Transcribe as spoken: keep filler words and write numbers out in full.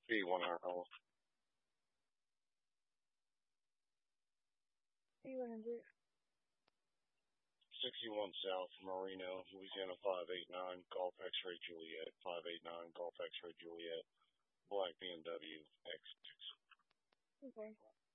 B one hundred. B one hundred. sixty-one South, Marino, Louisiana five eight nine, Golf X-Ray Juliet, five eight nine, Golf X-Ray Juliet, Black B M W X six. Okay.